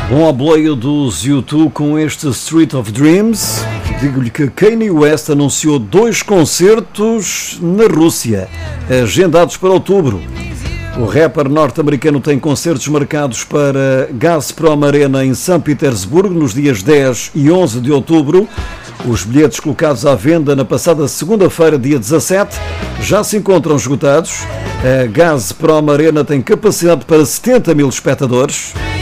Bom aboleio dos U2 com este Street of Dreams. Digo-lhe que Kanye West anunciou 2 concertos na Rússia, agendados para outubro. O rapper norte-americano tem concertos marcados para Gazprom Arena em São Petersburgo nos dias 10 e 11 de outubro. Os bilhetes colocados à venda na passada segunda-feira, dia 17, já se encontram esgotados. A Gazprom Arena tem capacidade para 70 mil espectadores.